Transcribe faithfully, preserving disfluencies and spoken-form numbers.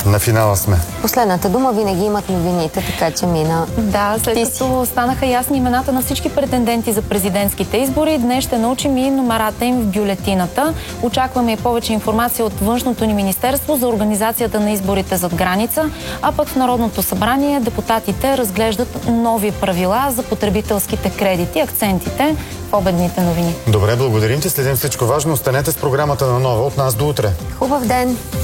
На финала сме. Последната дума винаги имат новините, така че мина. Да, след като станаха ясни имената на всички претенденти за президентските избори, днес ще научим и номерата им в бюлетината. Очакваме и повече информация от Външното ни министерство за организацията на изборите зад граница, а пък в Народното събрание депутатите разглеждат нови правила за потребителските кредити, акцентите в обедните новини. Добре, благодарим ти. Следим всичко важно. Останете с програмата на Нова. От нас до утре. Хубав ден!